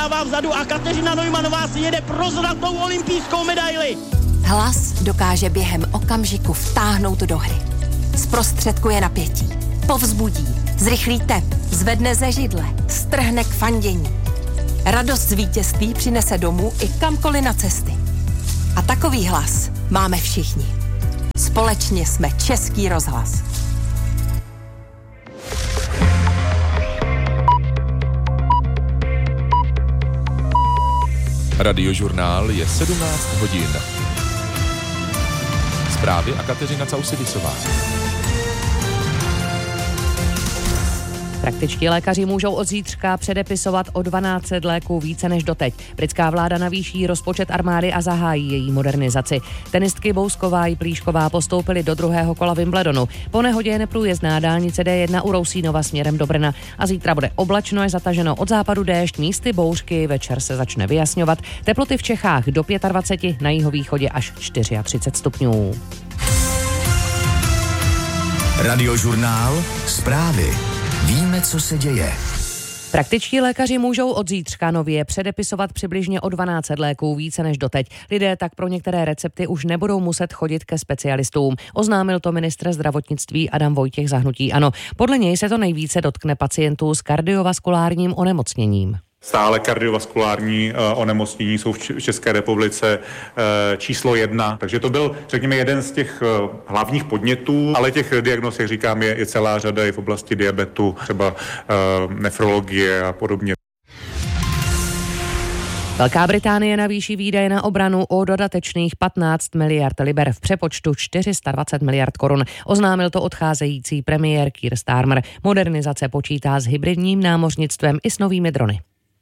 zůstává vzadu a Kateřina Neumannová si jede pro zlatou olympijskou medaili. Hlas dokáže během okamžiku vtáhnout do hry. Zprostředkuje napětí, povzbudí, zrychlí tep, zvedne ze židle, strhne k fandění. Radost z vítězství přinese domů i kamkoliv na cesty. A takový hlas máme všichni. Společně jsme Český rozhlas. Radiožurnál je 17 hodin. Zprávy a Kateřina Causidisová. Praktičtí lékaři můžou od zítřka předepisovat o 1200 léků více než doteď. Britská vláda navýší rozpočet armády a zahájí její modernizaci. Tenistky Bousková i Plíšková postoupily do druhého kola Wimbledonu. Po nehodě je neprůjezdná dálnice D1 u Rousínova směrem do Brna. A zítra bude oblačno, je zataženo od západu déšť, místy bouřky, večer se začne vyjasňovat. Teploty v Čechách do 25, na jihovýchodě až 34 stupňů. Radiožurnál, zprávy. Víme, co se děje. Praktičtí lékaři můžou od zítřka nově předepisovat přibližně o 1200 léků více než doteď. Lidé tak pro některé recepty už nebudou muset chodit ke specialistům. Oznámil to ministr zdravotnictví Adam Vojtěch za hnutí ANO. Podle něj se to nejvíce dotkne pacientů s kardiovaskulárním onemocněním. Stále kardiovaskulární onemocnění jsou v České republice číslo 1. Takže to byl, řekněme, jeden z těch hlavních podnětů, ale těch diagnóz, jak říkám, je celá řada i v oblasti diabetu, třeba nefrologie a podobně. Velká Británie navýší výdaje na obranu o dodatečných 15 miliard liber, v přepočtu 420 miliard korun. Oznámil to odcházející premiér Keir Starmer. Modernizace počítá s hybridním námořnictvem i s novými drony.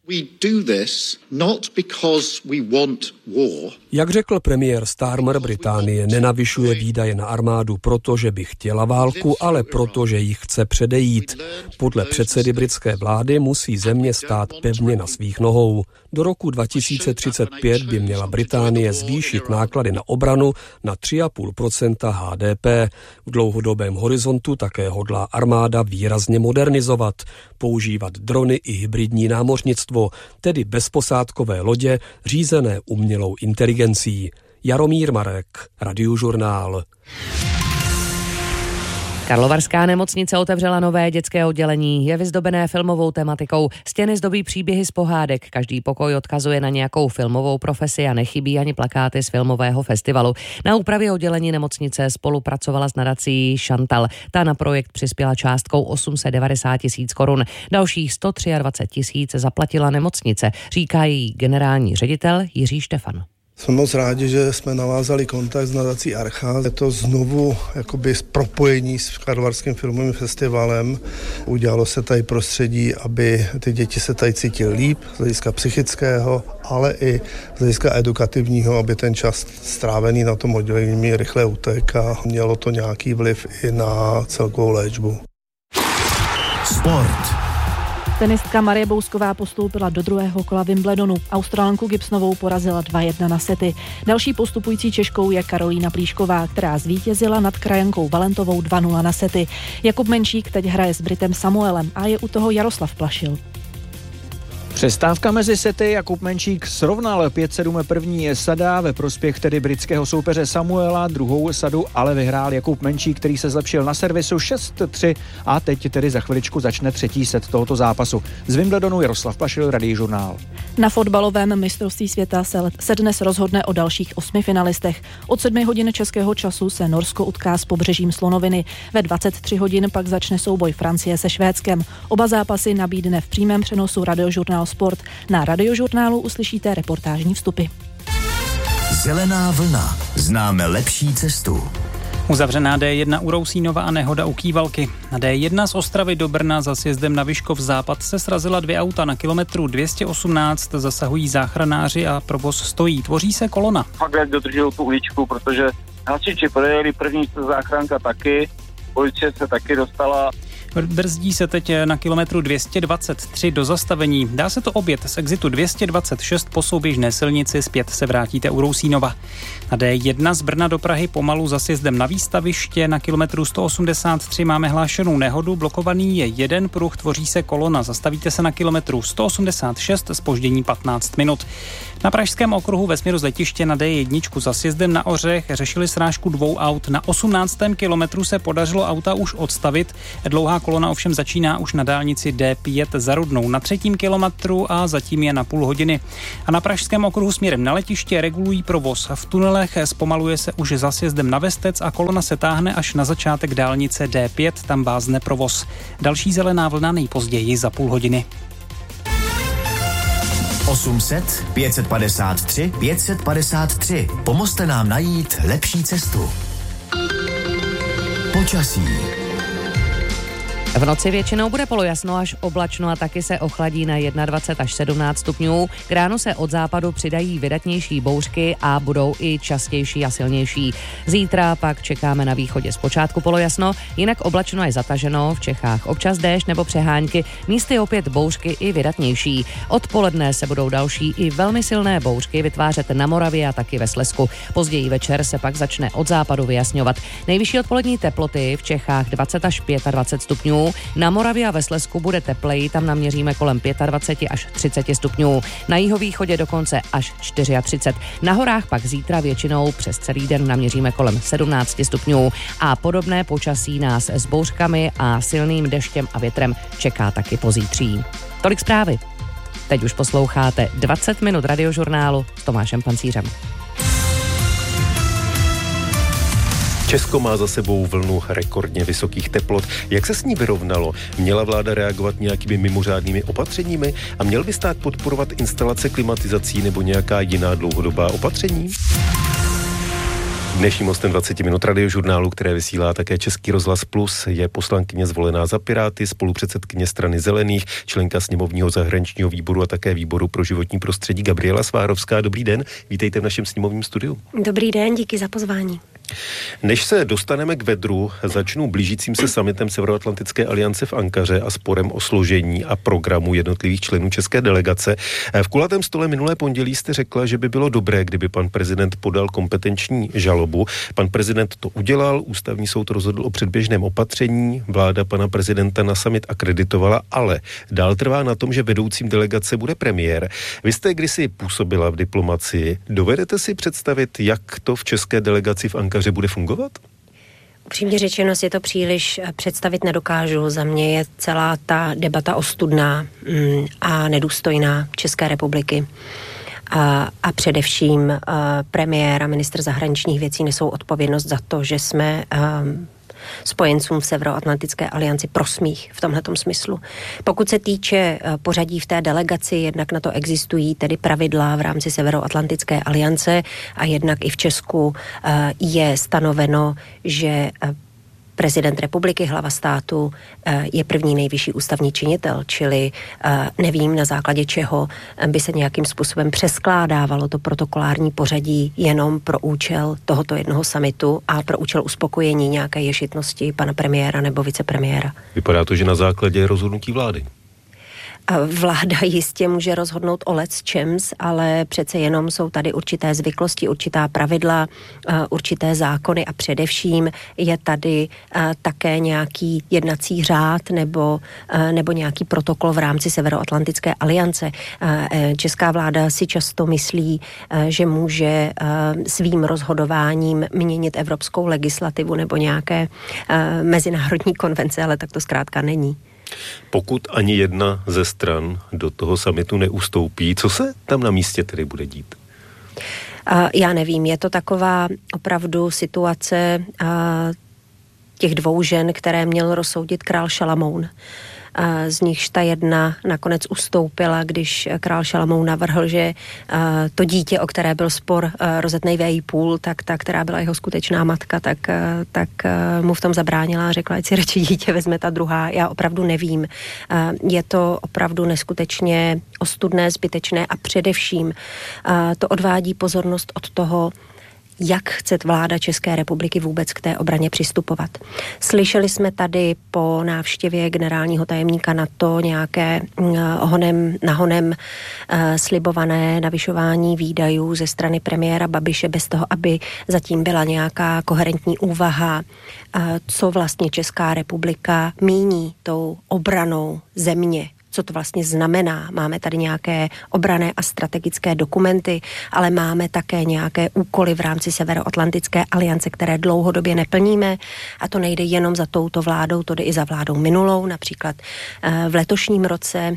Jak řekl premiér Starmer, Británie nenavyšuje výdaje na armádu proto, že by chtěla válku, ale proto, že ji chce předejít. Podle předsedy britské vlády musí země stát pevně na svých nohou. Do roku 2035 by měla Británie zvýšit náklady na obranu na 3,5% HDP. V dlouhodobém horizontu také hodlá armáda výrazně modernizovat, používat drony i hybridní námořnictvo, tedy bezposádkové lodě řízené umělou inteligencí. Jaromír Marek, Radiožurnál. Karlovarská nemocnice otevřela nové dětské oddělení. Je vyzdobené filmovou tematikou. Stěny zdobí příběhy z pohádek. Každý pokoj odkazuje na nějakou filmovou profesi a nechybí ani plakáty z filmového festivalu. Na úpravě oddělení nemocnice spolupracovala s nadací Chantal. Ta na projekt přispěla částkou 890 000 korun. Dalších 123 000 zaplatila nemocnice, říká její generální ředitel Jiří Štefan. Jsme moc rádi, že jsme navázali kontakt s nadací Archa. Je to znovu jakoby propojení s Karlovarským filmovým festivalem. Udělalo se tady prostředí, aby ty děti se tady cítily líp z hlediska psychického, ale i z hlediska edukativního, aby ten čas strávený na tom oddělení rychle utek a mělo to nějaký vliv i na celkovou léčbu. Sport. Tenistka Marie Bousková postoupila do druhého kola Wimbledonu. Australanku Gibsonovou porazila 2-1 na sety. Další postupující Češkou je Karolína Plíšková, která zvítězila nad krajankou Valentovou 2-0 na sety. Jakub Menšík teď hraje s Britem Samuelem a je u toho Jaroslav Plašil. Přestávka mezi sety, Jakub Menšík srovnal 5-7 první sada ve prospěch tedy britského soupeře Samuela, druhou sadu ale vyhrál Jakub Menšík, který se zlepšil na servisu 6-3 a teď tedy za chviličku začne třetí set tohoto zápasu. Z Wimbledonu Jaroslav Plašil, Radiožurnál. Na fotbalovém mistrovství světa se dnes rozhodne o dalších 8 finalistech. Od 7 hodin českého času se Norsko utká s Pobřežím Slonoviny. Ve 23 hodin pak začne souboj Francie se Švédskem. Oba zápasy nabídne v přímém přenosu Radiožurnál Sport. Na Radiožurnálu uslyšíte reportážní vstupy. Zelená vlna. Známe lepší cestu. Uzavřená D1 u Rousínova a nehoda u Kývalky. Na D1 z Ostravy do Brna za sjezdem na Vyškov západ se srazila 2 auta. Na kilometru 218 zasahují záchranáři a provoz stojí. Tvoří se kolona. Fakt jak dodržují tu uličku, protože hasiči projeli první záchranka taky. Policie se taky dostala. Brzdí se teď na kilometru 223 do zastavení. Dá se to objet z exitu 226 po souběžné silnici, zpět se vrátíte u Rousínova. Na D1 z Brna do Prahy pomalu za sjezdem na výstaviště. Na kilometru 183 máme hlášenou nehodu, blokovaný je jeden pruh, tvoří se kolona. Zastavíte se na kilometru 186, zpoždění 15 minut. Na Pražském okruhu ve směru z letiště na D1 za sjezdem na Ořech řešili srážku 2 aut. Na 18. kilometru se podařilo auta už odstavit. Dlouhá kolona ovšem začíná už na dálnici D5 za Rudnou na 3. kilometru a zatím je na půl hodiny. A na Pražském okruhu směrem na letiště regulují provoz. V tunelech zpomaluje se už za sjezdem na Vestec a kolona se táhne až na začátek dálnice D5, tam vázne provoz. Další zelená vlna nejpozději za půl hodiny. 800 553 553. Pomozte nám najít lepší cestu. Počasí. V noci většinou bude polojasno až oblačno a taky se ochladí na 21 až 17 stupňů. K ránu se od západu přidají vydatnější bouřky a budou i častější a silnější. Zítra pak čekáme na východě zpočátku polojasno, jinak oblačno je zataženo, v Čechách občas déšť nebo přehánky, místy opět bouřky i vydatnější. Odpoledne se budou další i velmi silné bouřky vytvářet na Moravě a taky ve Slezsku. Později večer se pak začne od západu vyjasňovat. Nejvyšší odpolední teploty v Čechách 20 až 25 stupňů. Na Moravě a ve Slezsku bude tepleji, tam naměříme kolem 25 až 30 stupňů. Na jihovýchodě dokonce až 34. Na horách pak zítra většinou přes celý den naměříme kolem 17 stupňů. A podobné počasí nás s bouřkami a silným deštěm a větrem čeká taky pozítří. Tolik zprávy. Teď už posloucháte 20 minut radiožurnálu s Tomášem Pancířem. Česko má za sebou vlnu rekordně vysokých teplot. Jak se s ní vyrovnalo? Měla vláda reagovat nějakými mimořádnými opatřeními? A měl by stát podporovat instalace klimatizací nebo nějaká jiná dlouhodobá opatření? Dnešním hostem 20 minut radiožurnálu, které vysílá také Český rozhlas Plus, je poslankyně zvolená za Piráty, spolupředsedkyně Strany zelených, členka sněmovního zahraničního výboru a také výboru pro životní prostředí Gabriela Svárovská. Dobrý den, vítejte v našem sněmovním studiu. Dobrý den, díky za pozvání. Než se dostaneme k vedru, začnu blížícím se summitem Severoatlantické aliance v Ankaře a sporem o složení a programu jednotlivých členů české delegace. V kulatém stole minulé pondělí jste řekla, že by bylo dobré, kdyby pan prezident podal kompetenční žalobu. Pan prezident to udělal, ústavní soud rozhodl o předběžném opatření, vláda pana prezidenta na summit akreditovala, ale dál trvá na tom, že vedoucím delegace bude premiér. Vy jste kdysi působila v diplomacii. Dovedete si představit, jak to v české delegaci v Ankaře bude fungovat? Upřímně řečeno si to příliš představit nedokážu. Za mě je celá ta debata ostudná a nedůstojná České republiky. A především premiér a ministr zahraničních věcí nesou odpovědnost za to, že jsme spojencům v Severoatlantické alianci prosmích v tomhletom smyslu. Pokud se týče pořadí v té delegaci, jednak na to existují tedy pravidla v rámci Severoatlantické aliance a jednak i v Česku je stanoveno, že prezident republiky, hlava státu, je první nejvyšší ústavní činitel, čili nevím, na základě čeho by se nějakým způsobem přeskládávalo to protokolární pořadí jenom pro účel tohoto jednoho summitu a pro účel uspokojení nějaké ješitnosti pana premiéra nebo vicepremiéra. Vypadá to, že na základě rozhodnutí vlády. Vláda jistě může rozhodnout o lecčems, ale přece jenom jsou tady určité zvyklosti, určitá pravidla, určité zákony a především je tady také nějaký jednací řád nebo nějaký protokol v rámci Severoatlantické aliance. Česká vláda si často myslí, že může svým rozhodováním měnit evropskou legislativu nebo nějaké mezinárodní konvence, ale tak to zkrátka není. Pokud ani jedna ze stran do toho summitu neustoupí, co se tam na místě tedy bude dít? Já nevím, je to taková opravdu situace těch dvou žen, které měl rozsoudit král Šalamoun. Z nichž ta jedna nakonec ustoupila, když král Šalamoun navrhl, že to dítě, o které byl spor, rozetnej její půl, tak ta, která byla jeho skutečná matka, tak mu v tom zabránila a řekla, ať si radši dítě vezme ta druhá. Já opravdu nevím. Je to opravdu neskutečně ostudné, zbytečné a především to odvádí pozornost od toho, jak chce vláda České republiky vůbec k té obraně přistupovat. Slyšeli jsme tady po návštěvě generálního tajemníka NATO nějaké nahonem slibované navyšování výdajů ze strany premiéra Babiše bez toho, aby zatím byla nějaká koherentní úvaha, co vlastně Česká republika míní tou obranou země. Co to vlastně znamená. Máme tady nějaké obranné a strategické dokumenty, ale máme také nějaké úkoly v rámci Severoatlantické aliance, které dlouhodobě neplníme, a to nejde jenom za touto vládou, to jde i za vládou minulou. Například v letošním roce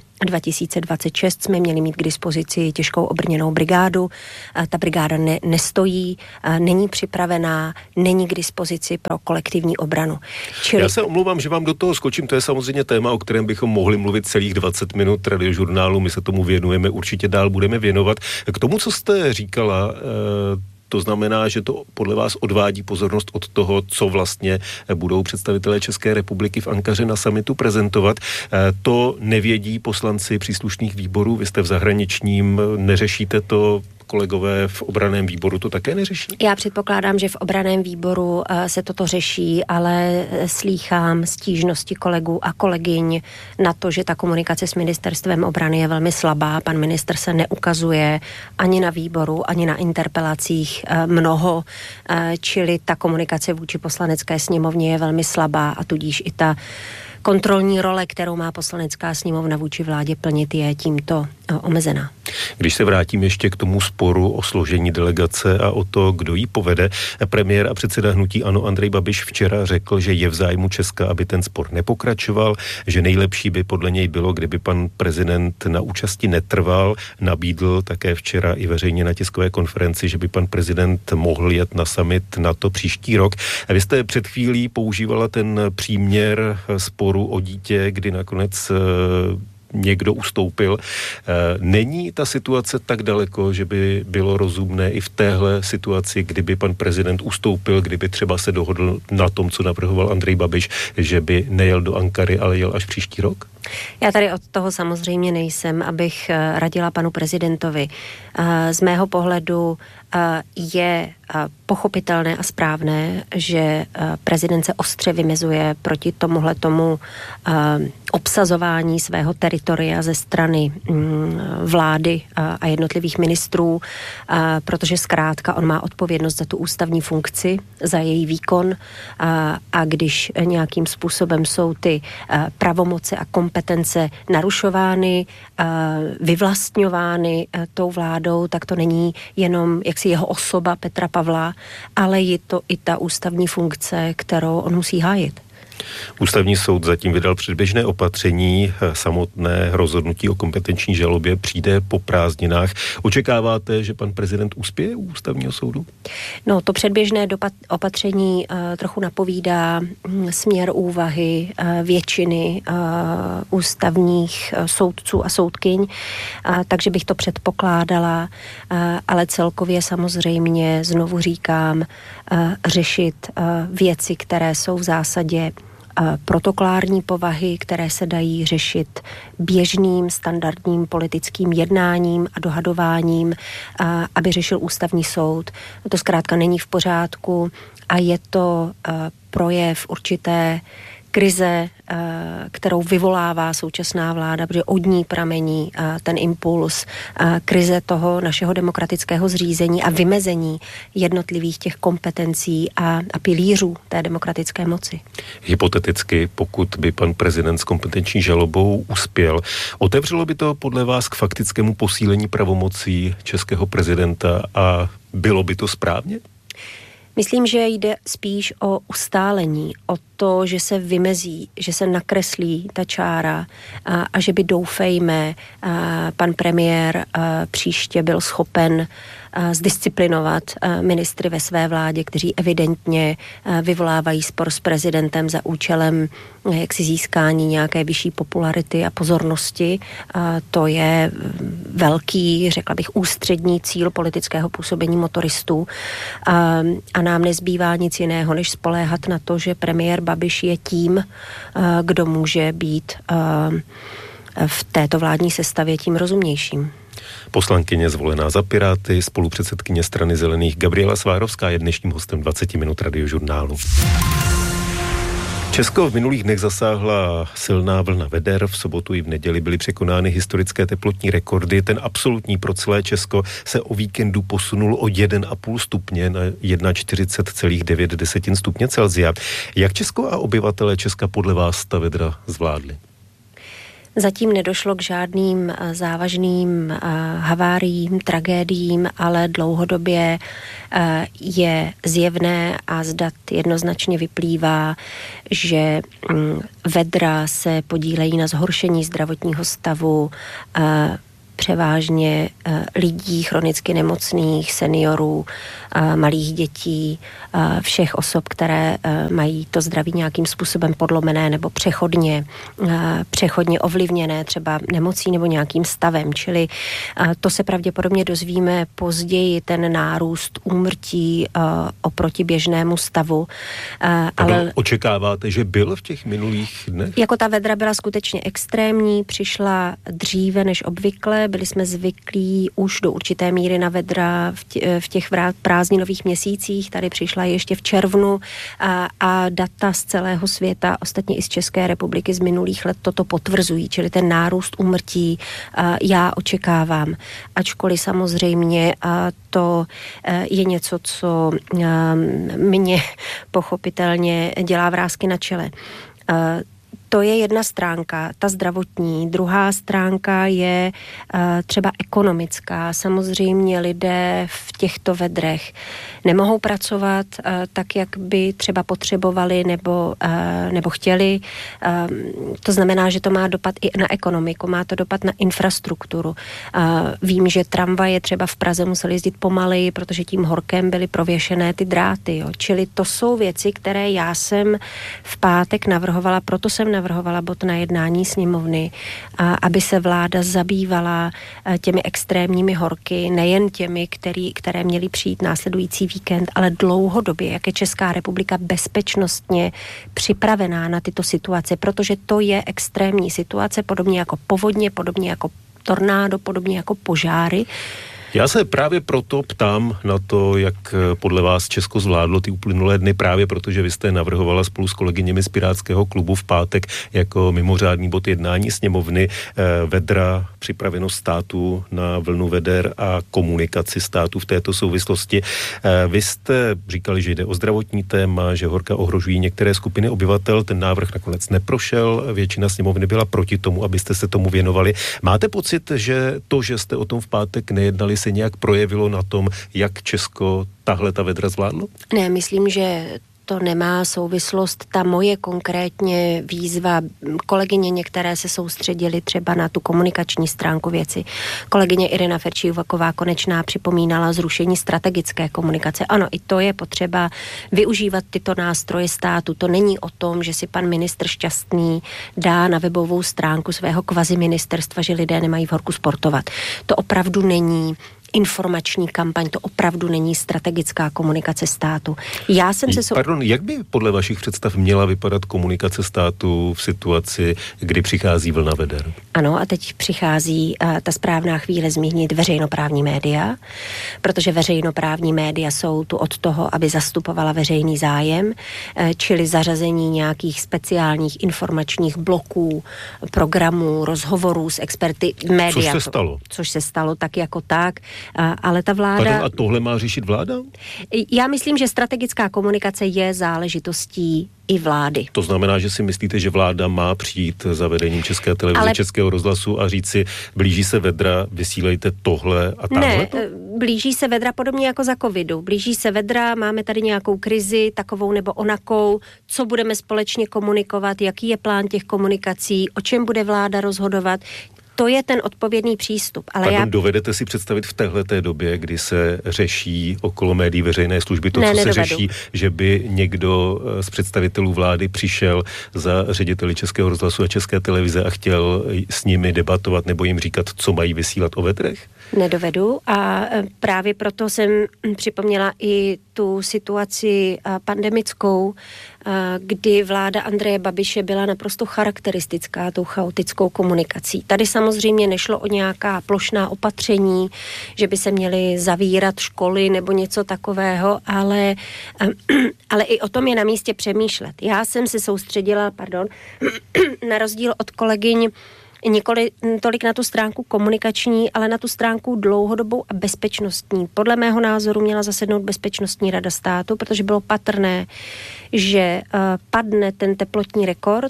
2026 jsme měli mít k dispozici těžkou obrněnou brigádu. Ta brigáda nestojí, není připravená, není k dispozici pro kolektivní obranu. Já se omlouvám, že vám do toho skočím, to je samozřejmě téma, o kterém bychom mohli mluvit celých 20 minut Radiožurnálu, my se tomu věnujeme, určitě dál budeme věnovat. K tomu, co jste říkala, to znamená, že to podle vás odvádí pozornost od toho, co vlastně budou představitelé České republiky v Ankaře na summitu prezentovat. To nevědí poslanci příslušných výborů, vy jste v zahraničním, neřešíte to, kolegové v obranném výboru to také neřeší? Já předpokládám, že v obranném výboru se toto řeší, ale slýchám stížnosti kolegů a kolegyň na to, že ta komunikace s ministerstvem obrany je velmi slabá. Pan ministr se neukazuje ani na výboru, ani na interpelacích mnoho, čili ta komunikace vůči poslanecké sněmovně je velmi slabá a tudíž i ta kontrolní role, kterou má poslanecká sněmovna vůči vládě plnit, je tímto omezená. Když se vrátím ještě k tomu sporu o složení delegace a o to, kdo ji povede, premiér a předseda hnutí ANO Andrej Babiš včera řekl, že je v zájmu Česka, aby ten spor nepokračoval, že nejlepší by podle něj bylo, kdyby pan prezident na účasti netrval. Nabídl také včera i veřejně na tiskové konferenci, že by pan prezident mohl jet na summit NATO příští rok. A vy jste před chvílí používala ten příměr sporu o dítě, kdy nakonec někdo ustoupil. Není ta situace tak daleko, že by bylo rozumné i v téhle situaci, kdyby pan prezident ustoupil, kdyby třeba se dohodl na tom, co navrhoval Andrej Babiš, že by nejel do Ankary, ale jel až příští rok? Já tady od toho samozřejmě nejsem, abych radila panu prezidentovi. Z mého pohledu je pochopitelné a správné, že prezident se ostře vymezuje proti tomuhletomu obsazování svého teritoria ze strany vlády a jednotlivých ministrů, protože zkrátka on má odpovědnost za tu ústavní funkci, za její výkon, a když nějakým způsobem jsou ty pravomoci a kompetence narušovány, vyvlastňovány tou vládou, tak to není jenom jaksi jeho osoba Petra Pavla, ale je to i ta ústavní funkce, kterou on musí hájit. Ústavní soud zatím vydal předběžné opatření, samotné rozhodnutí o kompetenční žalobě přijde po prázdninách. Očekáváte, že pan prezident uspěje u ústavního soudu? No, to předběžné opatření trochu napovídá směr úvahy většiny ústavních soudců a soudkyň, takže bych to předpokládala, ale celkově samozřejmě, znovu říkám, řešit věci, které jsou v zásadě protokolární povahy, které se dají řešit běžným, standardním politickým jednáním a dohadováním, aby řešil ústavní soud. To zkrátka není v pořádku a je to projev určité krize, kterou vyvolává současná vláda, protože od ní pramení ten impuls krize toho našeho demokratického zřízení a vymezení jednotlivých těch kompetencí a pilířů té demokratické moci. Hypoteticky, pokud by pan prezident s kompetenční žalobou uspěl, otevřelo by to podle vás k faktickému posílení pravomocí českého prezidenta a bylo by to správně? Myslím, že jde spíš o ustálení, o to, že se vymezí, že se nakreslí ta čára a že by, doufejme, pan premiér příště byl schopen zdisciplinovat ministry ve své vládě, kteří evidentně vyvolávají spor s prezidentem za účelem jaksi získání nějaké vyšší popularity a pozornosti. To je velký, řekla bych, ústřední cíl politického působení motoristů. A nám nezbývá nic jiného, než spoléhat na to, že premiér Babiš je tím, kdo může být v této vládní sestavě, tím rozumnějším. Poslankyně zvolená za Piráty, spolupředsedkyně Strany zelených Gabriela Svárovská je dnešním hostem 20 minut Radiožurnálu. Česko v minulých dnech zasáhla silná vlna veder, v sobotu i v neděli byly překonány historické teplotní rekordy. Ten absolutní pro celé Česko se o víkendu posunul o 1,5 stupně na 41,9 stupně Celsia. Jak Česko a obyvatelé Česka podle vás ta vedra zvládli? Zatím nedošlo k žádným závažným haváriím, tragédiím, ale dlouhodobě je zjevné a z dat jednoznačně vyplývá, že vedra se podílejí na zhoršení zdravotního stavu převážně lidí chronicky nemocných, seniorů, malých dětí, všech osob, které mají to zdraví nějakým způsobem podlomené nebo přechodně ovlivněné třeba nemocí nebo nějakým stavem. Čili to se pravděpodobně dozvíme později, ten nárůst úmrtí oproti běžnému stavu. Ale očekáváte, že byl v těch minulých dnech? Jako ta vedra byla skutečně extrémní, přišla dříve než obvykle, byli jsme zvyklí už do určité míry na vedra v těch prázdninových měsících, tady přišla ještě v červnu a data z celého světa, ostatně i z České republiky z minulých let toto potvrzují, čili ten nárůst úmrtí já očekávám. Ačkoliv samozřejmě to je něco, co mě pochopitelně dělá vrásky na čele. To je jedna stránka, ta zdravotní. Druhá stránka je třeba ekonomická. Samozřejmě lidé v těchto vedrech nemohou pracovat tak, jak by třeba potřebovali nebo chtěli. To znamená, že to má dopad i na ekonomiku, má to dopad na infrastrukturu. Vím, že tramvaje třeba v Praze musely jezdit pomaleji, protože tím horkem byly prověšené ty dráty. Jo. Čili to jsou věci, které já jsem v pátek navrhovala, proto jsem navrhovala bod na jednání sněmovny, aby se vláda zabývala těmi extrémními horky, nejen těmi, které měly přijít následující víkend, ale dlouhodobě, jak je Česká republika bezpečnostně připravená na tyto situace, protože to je extrémní situace, podobně jako povodně, podobně jako tornádo, podobně jako požáry. Já se právě proto ptám na to, jak podle vás Česko zvládlo ty uplynulé dny, právě protože vy jste navrhovala spolu s kolegyněmi z Pirátského klubu v pátek jako mimořádný bod jednání sněmovny vedra, připravenost státu na vlnu veder a komunikaci státu v této souvislosti. Vy jste říkali, že jde o zdravotní téma, že horka ohrožují některé skupiny obyvatel. Ten návrh nakonec neprošel, většina sněmovny byla proti tomu, abyste se tomu věnovali. Máte pocit, že to, že jste o tom v pátek nejednali, se nějak projevilo na tom, jak Česko tahle ta vedra zvládlo? Ne, myslím, že to nemá souvislost. Ta moje konkrétně výzva, kolegyně některé se soustředily třeba na tu komunikační stránku věci. Kolegyně Irina Ferčívaková Konečná připomínala zrušení strategické komunikace. Ano, i to je potřeba využívat tyto nástroje státu. To není o tom, že si pan ministr Šťastný dá na webovou stránku svého kvaziministerstva, že lidé nemají v horku sportovat. To opravdu není informační kampaň, to opravdu není strategická komunikace státu. Pardon, jak by podle vašich představ měla vypadat komunikace státu v situaci, kdy přichází vlna veder? Ano, a teď přichází ta správná chvíle zmínit veřejnoprávní média, protože veřejnoprávní média jsou tu od toho, aby zastupovala veřejný zájem, čili zařazení nějakých speciálních informačních bloků, programů, rozhovorů s experty média. Což se stalo? Což se stalo tak jako tak. Ale ta vláda... Pardon, a tohle má řešit vláda? Já myslím, že strategická komunikace je záležitostí i vlády. To znamená, že si myslíte, že vláda má přijít za vedením České televize, Českého rozhlasu a říct si, blíží se vedra, vysílejte tohle a tamhle? Ne, blíží se vedra podobně jako za covidu. Blíží se vedra, máme tady nějakou krizi, takovou nebo onakou, co budeme společně komunikovat, jaký je plán těch komunikací, o čem bude vláda rozhodovat. To je ten odpovědný přístup. Ale dovedete si představit v téhleté době, kdy se řeší okolo médií veřejné služby to, co se řeší, že by někdo z představitelů vlády přišel za řediteli Českého rozhlasu a České televize a chtěl s nimi debatovat nebo jim říkat, co mají vysílat o vedrech? Nedovedu a právě proto jsem připomněla i tu situaci pandemickou, kdy vláda Andreje Babiše byla naprosto charakteristická tou chaotickou komunikací. Tady samozřejmě nešlo o nějaká plošná opatření, že by se měly zavírat školy nebo něco takového, ale i o tom je na místě přemýšlet. Já jsem se soustředila, na rozdíl od kolegyň, nikoli tolik na tu stránku komunikační, ale na tu stránku dlouhodobou a bezpečnostní. Podle mého názoru měla zasednout Bezpečnostní rada státu, protože bylo patrné, že padne ten teplotní rekord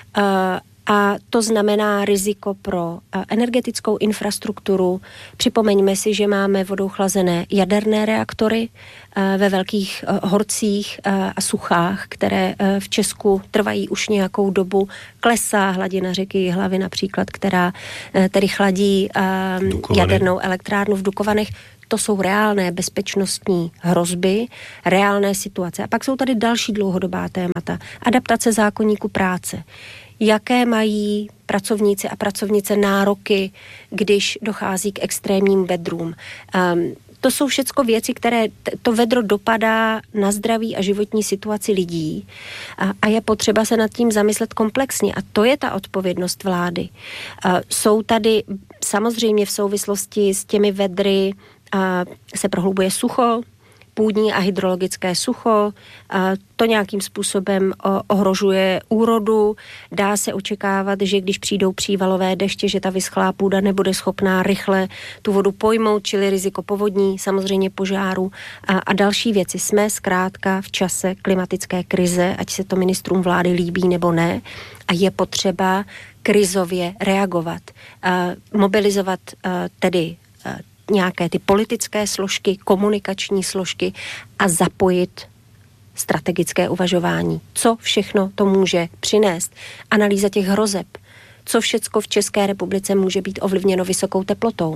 a to znamená riziko pro energetickou infrastrukturu. Připomeňme si, že máme vodou chlazené jaderné reaktory ve velkých horcích a suchách, které v Česku trvají už nějakou dobu. Klesá hladina řeky Jihlavy například, která tedy chladí jadernou elektrárnu v Dukovanech. To jsou reálné bezpečnostní hrozby, reálné situace. A pak jsou tady další dlouhodobá témata. Adaptace zákoníku práce. Jaké mají pracovníci a pracovnice nároky, když dochází k extrémním vedrům. To jsou všecko věci, které to vedro dopadá na zdraví a životní situaci lidí a je potřeba se nad tím zamyslet komplexně a to je ta odpovědnost vlády. Jsou tady samozřejmě v souvislosti s těmi vedry se prohlubuje sucho, půdní a hydrologické sucho, to nějakým způsobem ohrožuje úrodu. Dá se očekávat, že když přijdou přívalové deště, že ta vyschlá půda nebude schopná rychle tu vodu pojmout, čili riziko povodní, samozřejmě požáru a další věci. Jsme zkrátka v čase klimatické krize, ať se to ministrům vlády líbí nebo ne, a je potřeba krizově reagovat. Mobilizovat tedy nějaké ty politické složky, komunikační složky a zapojit strategické uvažování. Co všechno to může přinést? Analýza těch hrozeb. Co všecko v České republice může být ovlivněno vysokou teplotou?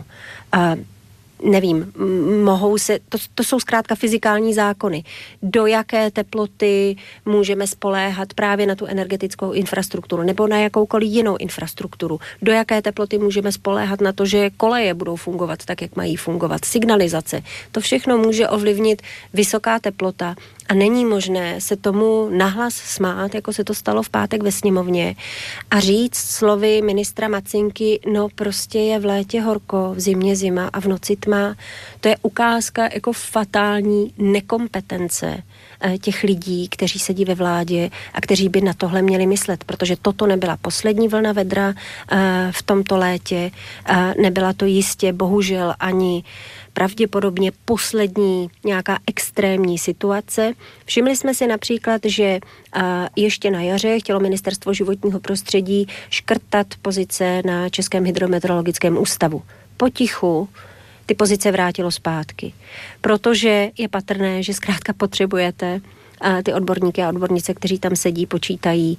Nevím, to jsou zkrátka fyzikální zákony. Do jaké teploty můžeme spoléhat právě na tu energetickou infrastrukturu nebo na jakoukoliv jinou infrastrukturu? Do jaké teploty můžeme spoléhat na to, že koleje budou fungovat tak, jak mají fungovat? Signalizace. To všechno může ovlivnit vysoká teplota a není možné se tomu nahlas smát, jako se to stalo v pátek ve sněmovně a říct slovy ministra Macinky, no prostě je v létě horko, v zimě zima a v noci tma. To je ukázka jako fatální nekompetence těch lidí, kteří sedí ve vládě a kteří by na tohle měli myslet, protože toto nebyla poslední vlna vedra v tomto létě, nebyla to jistě bohužel ani pravděpodobně poslední nějaká extrémní situace. Všimli jsme si například, že ještě na jaře chtělo Ministerstvo životního prostředí škrtat pozice na Českém hydrometeorologickém ústavu. Potichu ty pozice vrátilo zpátky, protože je patrné, že zkrátka potřebujete ty odborníky a odbornice, kteří tam sedí, počítají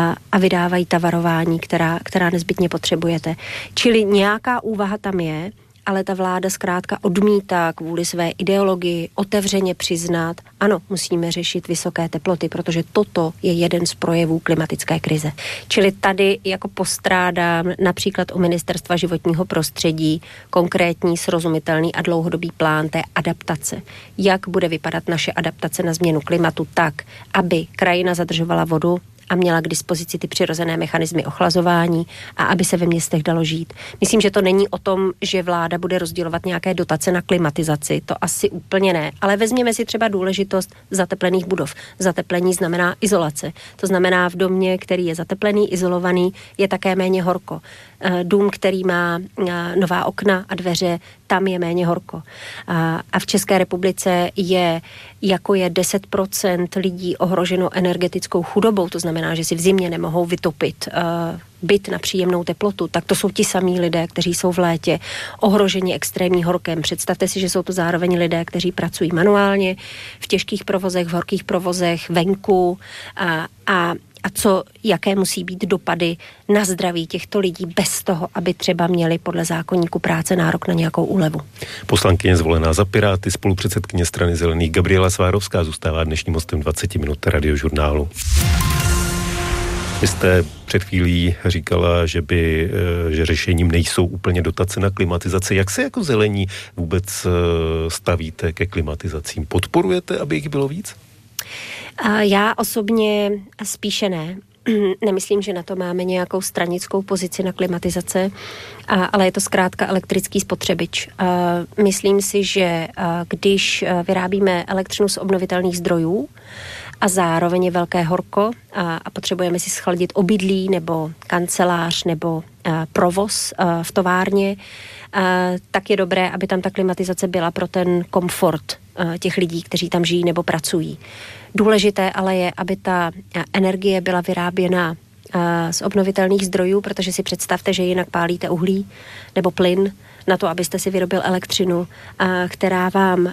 a vydávají ta varování, která nezbytně potřebujete. Čili nějaká úvaha tam je, ale ta vláda zkrátka odmítá kvůli své ideologii otevřeně přiznat, ano, musíme řešit vysoké teploty, protože toto je jeden z projevů klimatické krize. Čili tady jako postrádám například u Ministerstva životního prostředí konkrétní, srozumitelný a dlouhodobý plán té adaptace. Jak bude vypadat naše adaptace na změnu klimatu tak, aby krajina zadržovala vodu a měla k dispozici ty přirozené mechanismy ochlazování a aby se ve městech dalo žít. Myslím, že to není o tom, že vláda bude rozdělovat nějaké dotace na klimatizaci, to asi úplně ne, ale vezměme si třeba důležitost zateplených budov. Zateplení znamená izolace. To znamená v domě, který je zateplený, izolovaný, je také méně horko. Dům, který má nová okna a dveře, tam je méně horko. A v České republice je 10% lidí ohroženo energetickou chudobou, to znamená, že si v zimě nemohou vytopit byt na příjemnou teplotu, tak to jsou ti samí lidé, kteří jsou v létě ohroženi extrémní horkem. Představte si, že jsou to zároveň lidé, kteří pracují manuálně v těžkých provozech, v horkých provozech, venku a jaké musí být dopady na zdraví těchto lidí bez toho, aby třeba měli podle zákoníku práce nárok na nějakou úlevu. Poslankyně zvolená za Piráty, spolupředsedkyně strany Zelených Gabriela Svárovská zůstává dnešním hostem 20 minut Radiožurnálu. Vy jste před chvílí říkala, že řešením nejsou úplně dotace na klimatizaci. Jak se jako zelení vůbec stavíte ke klimatizacím? Podporujete, aby jich bylo víc? Já osobně spíše ne. Nemyslím, že na to máme nějakou stranickou pozici na klimatizace, ale je to zkrátka elektrický spotřebič. Myslím si, že když vyrábíme elektřinu z obnovitelných zdrojů a zároveň je velké horko a potřebujeme si schladit obydlí nebo kancelář nebo provoz v továrně, tak je dobré, aby tam ta klimatizace byla pro ten komfort těch lidí, kteří tam žijí nebo pracují. Důležité ale je, aby ta energie byla vyráběna z obnovitelných zdrojů, protože si představte, že jinak pálíte uhlí nebo plyn na to, abyste si vyrobil elektřinu, která vám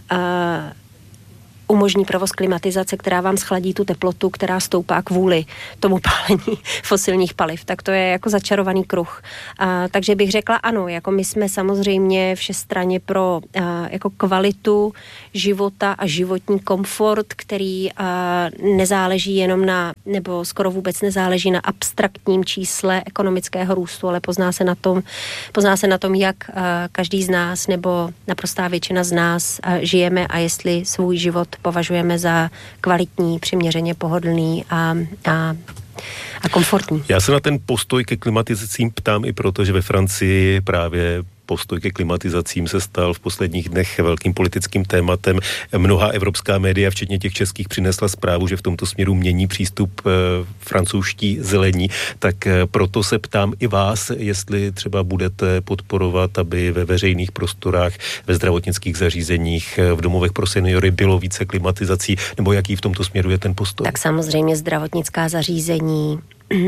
umožní provoz klimatizace, která vám schladí tu teplotu, která stoupá kvůli tomu pálení fosilních paliv. Tak to je jako začarovaný kruh. Takže bych řekla ano, jako my jsme samozřejmě všestranně pro jako kvalitu života a životní komfort, který nezáleží jenom na, nebo skoro vůbec nezáleží na abstraktním čísle ekonomického růstu, ale pozná se na tom, jak každý z nás nebo naprostá většina z nás žijeme a jestli svůj život považujeme za kvalitní, přiměřeně pohodlný a komfortní. Já se na ten postoj ke klimatizacím ptám i proto, že ve Francii právě postoj ke klimatizacím se stal v posledních dnech velkým politickým tématem. Mnoha evropská média, včetně těch českých, přinesla zprávu, že v tomto směru mění přístup francouzští zelení. Tak proto se ptám i vás, jestli třeba budete podporovat, aby ve veřejných prostorách, ve zdravotnických zařízeních, v domovech pro seniory bylo více klimatizací, nebo jaký v tomto směru je ten postoj? Tak samozřejmě zdravotnická zařízení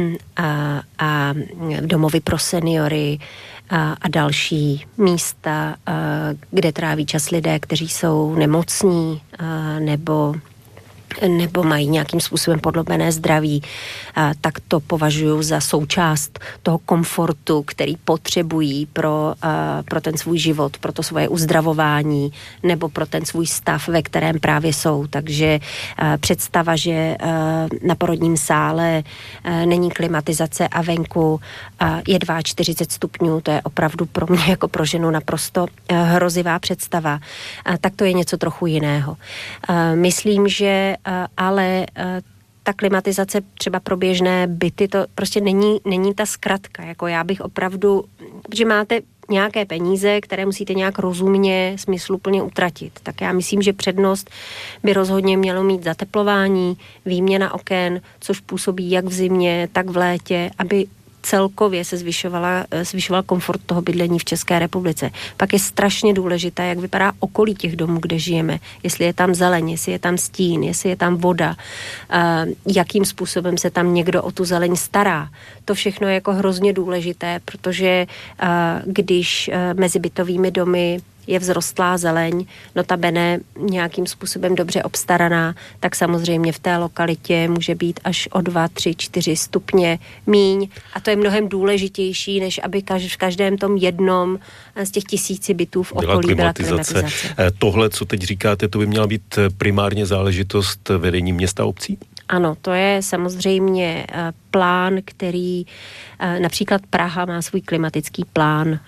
a domovy pro seniory a další místa, kde tráví čas lidé, kteří jsou nemocní nebo mají nějakým způsobem podlobené zdraví, tak to považuji za součást toho komfortu, který potřebují pro ten svůj život, pro to svoje uzdravování nebo pro ten svůj stav, ve kterém právě jsou. Takže představa, že na porodním sále není klimatizace a venku je 42 stupňů, to je opravdu pro mě jako pro ženu naprosto hrozivá představa. Tak to je něco trochu jiného. Myslím, že ale ta klimatizace třeba pro běžné byty, to prostě není ta zkratka. Jako já bych opravdu, protože máte nějaké peníze, které musíte nějak rozumně, smysluplně utratit. Tak já myslím, že přednost by rozhodně mělo mít zateplování, výměna oken, což působí jak v zimě, tak v létě, aby celkově se zvyšoval komfort toho bydlení v České republice. Pak je strašně důležité, jak vypadá okolí těch domů, kde žijeme. Jestli je tam zeleň, jestli je tam stín, jestli je tam voda, jakým způsobem se tam někdo o tu zeleň stará. To všechno je jako hrozně důležité, protože když mezi bytovými domy je vzrostlá zeleň, notabene nějakým způsobem dobře obstaraná, tak samozřejmě v té lokalitě může být až o 2, 3, 4 stupně míň. A to je mnohem důležitější, než aby v každém tom jednom z těch 1000 bytů v okolí byla klimatizace. Tohle, co teď říkáte, to by měla být primárně záležitost vedení města a obcí? Ano, to je samozřejmě plán, který například Praha má svůj klimatický plán,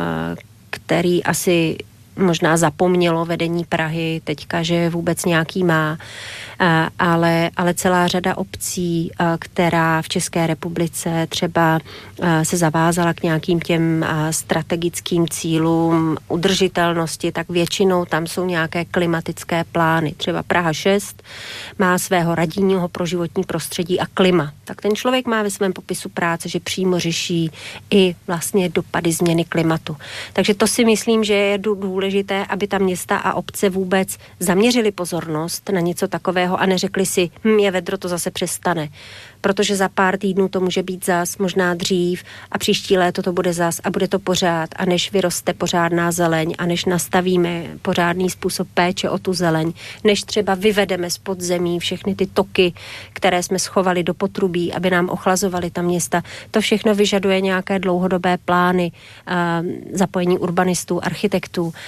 který asi možná zapomnělo vedení Prahy teďka, že vůbec nějaký má, ale celá řada obcí, která v České republice třeba se zavázala k nějakým těm strategickým cílům udržitelnosti, tak většinou tam jsou nějaké klimatické plány. Třeba Praha 6 má svého radního pro životní prostředí a klima. Tak ten člověk má ve svém popisu práce, že přímo řeší i vlastně dopady změny klimatu. Takže to si myslím, že je důležité, aby ta města a obce vůbec zaměřili pozornost na něco takového a neřekli si, je vedro, to zase přestane. Protože za pár týdnů to může být zas, možná dřív a příští léto to bude zas a bude to pořád a než vyroste pořádná zeleň a než nastavíme pořádný způsob péče o tu zeleň, než třeba vyvedeme z podzemí všechny ty toky, které jsme schovali do potrubí, aby nám ochlazovaly ta města. To všechno vyžaduje nějaké dlouhodobé plány, zapojení urbanistů, architektů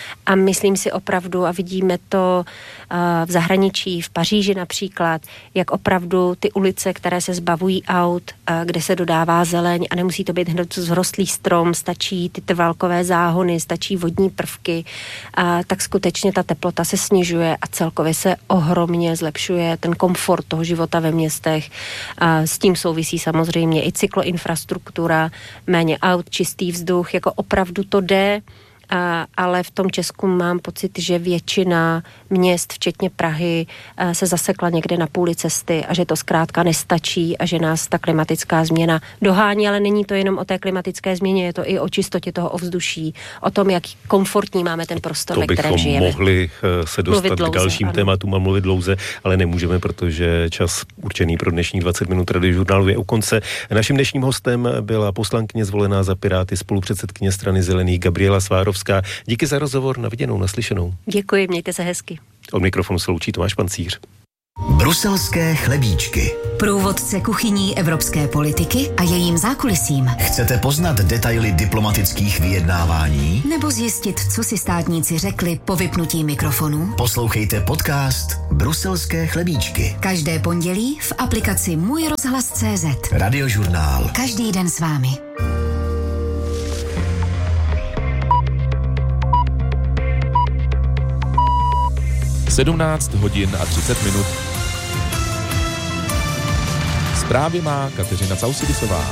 A myslím si opravdu, a vidíme to v zahraničí, v Paříži například, jak opravdu ty ulice, které se zbavují aut, kde se dodává zeleň a nemusí to být hned zrostlý strom, stačí ty trvalkové záhony, stačí vodní prvky, tak skutečně ta teplota se snižuje a celkově se ohromně zlepšuje ten komfort toho života ve městech. S tím souvisí samozřejmě i cykloinfrastruktura, méně aut, čistý vzduch, jako opravdu to jde, ale v tom Česku mám pocit, že většina měst, včetně Prahy, se zasekla někde na půli cesty a že to zkrátka nestačí a že nás ta klimatická změna dohání, ale není to jenom o té klimatické změně, je to i o čistotě toho ovzduší, o tom, jak komfortní máme ten prostor, ve kterém žijeme. To bychom mohli se dostat k dalším tématům a mluvit dlouze, ale nemůžeme, protože čas určený pro dnešní 20 minut Radiožurnálu je u konce. Naším dnešním hostem byla poslankyně zvolená za Piráty, spolupředsedkyně Strany zelených Gabriela Svárovská. Díky za rozhovor, na viděnou, naslyšenou. Děkuji, mějte se hezky. Od mikrofonu se loučí Tomáš Pancíř. Bruselské chlebíčky. Průvodce kuchyní evropské politiky a jejím zákulisím. Chcete poznat detaily diplomatických vyjednávání? Nebo zjistit, co si státníci řekli po vypnutí mikrofonu? Poslouchejte podcast Bruselské chlebíčky. Každé pondělí v aplikaci Můj rozhlas.cz. Radiožurnál. Každý den s vámi. 17 hodin a 30 minut. Zprávy má Kateřina Causidisová.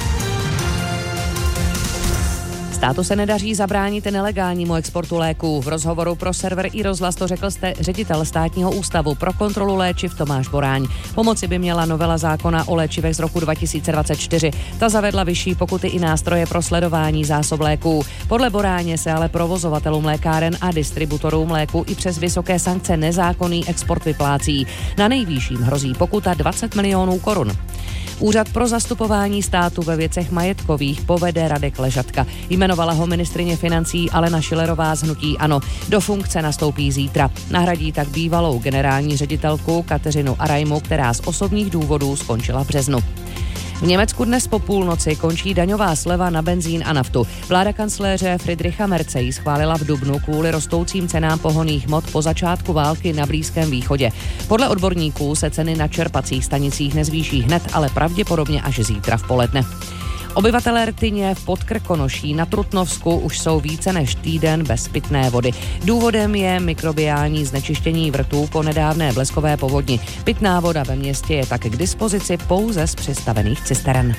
Státu se nedaří zabránit nelegálnímu exportu léků. V rozhovoru pro server iRozhlas to řekl ředitel Státního ústavu pro kontrolu léčiv Tomáš Boráň. Pomoci by měla novela zákona o léčivech z roku 2024. Ta zavedla vyšší pokuty i nástroje pro sledování zásob léků. Podle Boráně se ale provozovatelům lékáren a distributorům léku i přes vysoké sankce nezákonný export vyplácí. Na nejvýším hrozí pokuta 20 milionů korun. Úřad pro zastupování státu ve věcech majetkových povede Radek Ležatka. Jmenovala ho ministryně financí Alena Schillerová z hnutí ANO. Do funkce nastoupí zítra. Nahradí tak bývalou generální ředitelku Kateřinu Arajmu, která z osobních důvodů skončila v březnu. V Německu dnes po půlnoci končí daňová sleva na benzín a naftu. Vláda kancléře Friedricha Merze ji schválila v dubnu kvůli rostoucím cenám pohonných hmot po začátku války na Blízkém východě. Podle odborníků se ceny na čerpacích stanicích nezvýší hned, ale pravděpodobně až zítra v poledne. Obyvatelé Rtyně v Podkrkonoší na Trutnovsku už jsou více než týden bez pitné vody. Důvodem je mikrobiální znečištění vrtů po nedávné bleskové povodni. Pitná voda ve městě je tak k dispozici pouze z přistavených cisteren.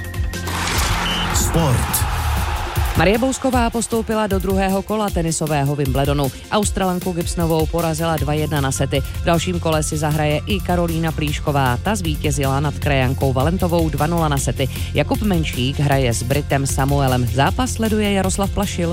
Sport. Marie Bousková postoupila do druhého kola tenisového Wimbledonu. Australanku Gibsonovou porazila 2-1 na sety. V dalším kole si zahraje i Karolína Plíšková. Ta zvítězila nad krajankou Valentovou 2-0 na sety. Jakub Menšík hraje s Britem Samuelem. Zápas sleduje Jaroslav Plašil.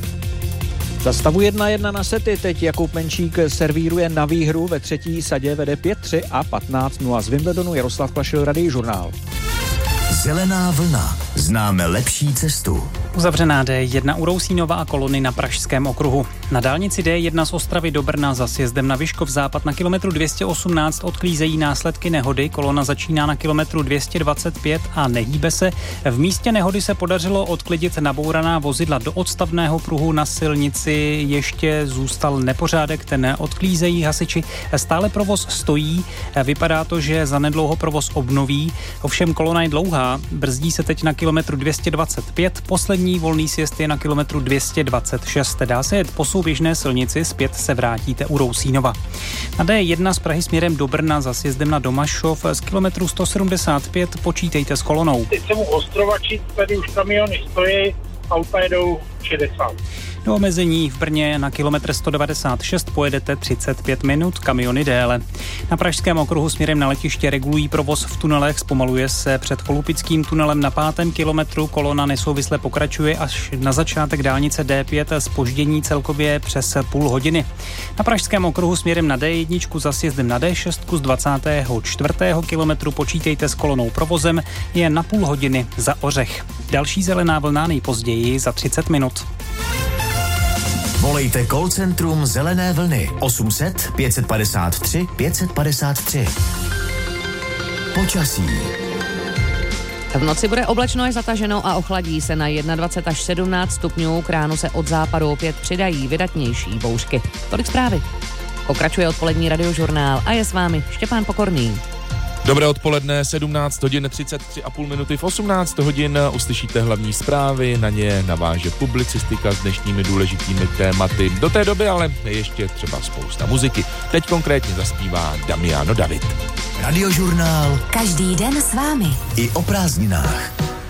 Za stavu 1-1 na sety teď Jakub Menšík servíruje na výhru, ve třetí sadě vede 5-3 a 15-0 z Wimbledonu. Jaroslav Plašil, Radiožurnál. Zelená vlna. Známe lepší cestu. Uzavřená D1 u Rousínova a Kolony na Pražském okruhu. Na dálnici D1 z Ostravy do Brna za sjezdem na Vyškov západ na kilometru 218 odklízejí následky nehody. Kolona začíná na kilometru 225 a nehýbe se. V místě nehody se podařilo odklidit nabouraná vozidla do odstavného pruhu. Na silnici ještě zůstal nepořádek, ten odklízejí hasiči. Stále provoz stojí. Vypadá to, že zanedlouho provoz obnoví. Ovšem kolona je dlouhá. Brzdí se teď na kilometru 225. Poslední volný sjezd je na kilometru 226. Dá se jet po souběžné silnici, zpět se vrátíte u Rousínova. Na D1 z Prahy směrem do Brna za sjezdem na Domašov z kilometru 175 počítejte s kolonou. Teď jsem u Ostrovačic, tady už kamiony stojí, auta jedou 60. Do omezení v Brně na kilometr 196 pojedete 35 minut, kamiony déle. Na Pražském okruhu směrem na letiště regulují provoz v tunelech, zpomaluje se před Cholupickým tunelem na 5. kilometru, kolona nesouvisle pokračuje až na začátek dálnice D5, zpoždění celkově přes půl hodiny. Na Pražském okruhu směrem na D1 za sjezdem na D6 z 24. kilometru počítejte s kolonou provozem, je na půl hodiny za Ořech. Další zelená vlna nejpozději za 30 minut. Volejte call centrum Zelené vlny 800 553 553. Počasí. V noci bude oblačno až zataženo a ochladí se na 21 až 17 stupňů. K ránu se od západu opět přidají vydatnější bouřky. Tolik zprávy. Pokračuje odpolední radiožurnál a je s vámi Štěpán Pokorný. Dobré odpoledne, 17 hodin 33,5 minuty. V 18 hodin uslyšíte hlavní zprávy, na ně naváže publicistika s dnešními důležitými tématy. Do té doby ale ještě třeba spousta muziky. Teď konkrétně zaspívá Damiano David. Radiožurnál. Každý den s vámi. I o prázdninách.